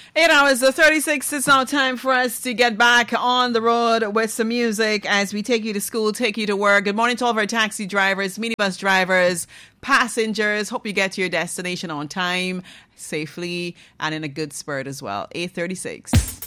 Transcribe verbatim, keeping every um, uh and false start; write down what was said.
Eight hours of thirty-six. It's now time for us to get back on the road with some music as we take you to school, take you to work. Good morning to all of our taxi drivers, minibus drivers, passengers. Hope you get to your destination on time, safely, and in a good spirit as well. eight thirty-six.